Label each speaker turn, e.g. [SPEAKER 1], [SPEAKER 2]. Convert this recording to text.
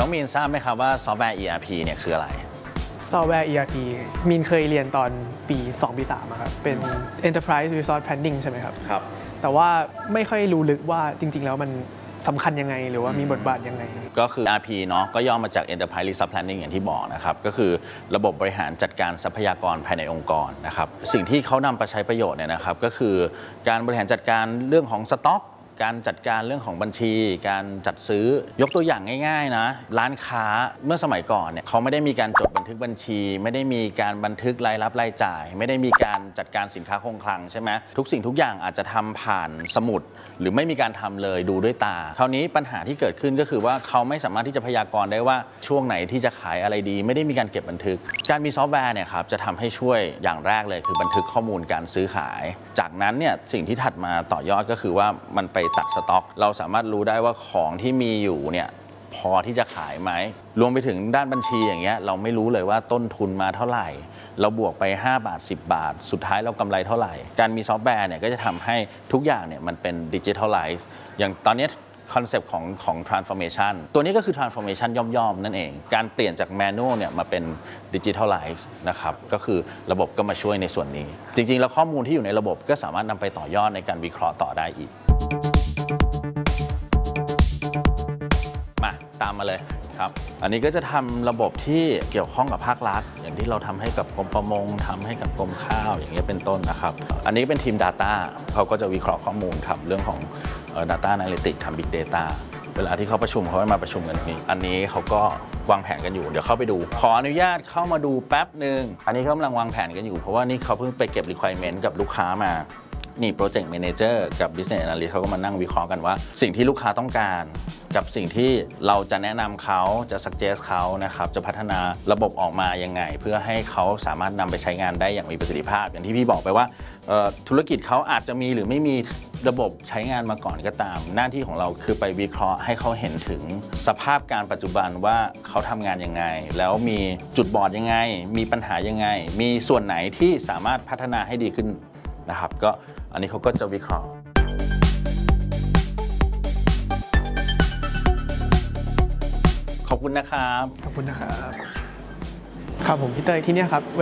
[SPEAKER 1] องมีนทราบไหมครับว่าซอฟต์แวร์ ERP เนี่ยคืออะไร
[SPEAKER 2] ซอฟต์แวร์ ERP มีนเคยเรียนตอนปี 2 ปี 3ครับเป็น Enterprise Resource Planning ใช่ไหมครับ
[SPEAKER 1] ครับ
[SPEAKER 2] แต่ว่าไม่ค่อยรู้ลึกว่าจริงๆแล้วมันสำคัญยังไงหรือว่ามีบทบาทยังไง
[SPEAKER 1] ก็คือ ERP เนาะก็ย่อมาจาก Enterprise Resource Planning อย่างที่บอกนะครับก็คือระบบบริหารจัดการทรัพยากรภายในองค์กรนะครับสิ่งที่เขานำไปใช้ประโยชน์เนี่ยนะครับก็คือการบริหารจัดการเรื่องของสต็อกการจัดการเรื่องของบัญชีการจัดซื้อยกตัวอย่างง่ายๆนะร้านค้าเมื่อสมัยก่อนเนี่ยเขาไม่ได้มีการจดบันทึกบัญชีไม่ได้มีการบันทึกรายรับรายจ่ายไม่ได้มีการจัดการสินค้าคงคลังใช่ไหมทุกสิ่งทุกอย่างอาจจะทำผ่านสมุดหรือไม่มีการทำเลยดูด้วยตาคราวนี้ปัญหาที่เกิดขึ้นก็คือว่าเขาไม่สามารถที่จะพยากรณ์ได้ว่าช่วงไหนที่จะขายอะไรดีไม่ได้มีการเก็บบันทึกการมีซอฟต์แวร์เนี่ยครับจะทำให้ช่วยอย่างแรกเลยคือบันทึกข้อมูลการซื้อขายจากนั้นเนี่ยสิ่งที่ถัดมาต่อยอดก็คือว่ามันไปตัดสต็อกเราสามารถรู้ได้ว่าของที่มีอยู่เนี่ยพอที่จะขายไหมรวมไปถึงด้านบัญชีอย่างเงี้ยเราไม่รู้เลยว่าต้นทุนมาเท่าไหร่เราบวกไป5 บาท 10 บาทสุดท้ายเรากำไรเท่าไหร่การมีซอฟต์แวร์เนี่ยก็จะทำให้ทุกอย่างเนี่ยมันเป็นดิจิทัลไลซ์อย่างตอนนี้คอนเซปต์ของ transformation ตัวนี้ก็คือ transformation ย่อมๆนั่นเองการเปลี่ยนจาก manual เนี่ยมาเป็น digitalize นะครับก็คือระบบก็มาช่วยในส่วนนี้จริงๆแล้วข้อมูลที่อยู่ในระบบก็สามารถนำไปต่อยอดในการวิเคราะห์ต่อได้อีกมาตามมาเลยครับอันนี้ก็จะทำระบบที่เกี่ยวข้องกับภาครัฐอย่างที่เราทำให้กับกรมประมงทำให้กับกรมข้าวอย่างเงี้ยเป็นต้นนะครับอันนี้เป็นทีม Data เขาก็จะวิเคราะห์ข้อมูลครับเรื่องของData Analytics ทำ Big Data เวลาที่เขาประชุมเขามาประชุมกันนี้อันนี้เขาก็วางแผนกันอยู่เดี๋ยวเข้าไปดูขออนุญาตเข้ามาดูแป๊บหนึ่งอันนี้เขากำลังวางแผนกันอยู่เพราะว่านี่เขาเพิ่งไปเก็บ requirement กับลูกค้ามานี่ Project Manager กับ Business Analyst เขาก็มานั่งวิเคราะห์กันว่าสิ่งที่ลูกค้าต้องการกับสิ่งที่เราจะแนะนำเขาจะ suggest เขานะครับจะพัฒนาระบบออกมายังไงเพื่อให้เขาสามารถนำไปใช้งานได้อย่างมีประสิทธิภาพอย่างที่พี่บอกไปว่าธุรกิจเขาอาจจะมีหรือไม่มีระบบใช้งานมาก่อนก็ตามหน้าที่ของเราคือไปวิเคราะห์ให้เขาเห็นถึงสภาพการปัจจุบันว่าเขาทำงานยังไงแล้วมีจุดบอดยังไงมีปัญหายังไงมีส่วนไหนที่สามารถพัฒนาให้ดีขึ้นนะครับก็อันนี้เขาก็จะวิเคราะห์ขอบคุณนะครับ
[SPEAKER 2] ขอบคุณนะครับครับผมพี่เตยที่นี่ครับ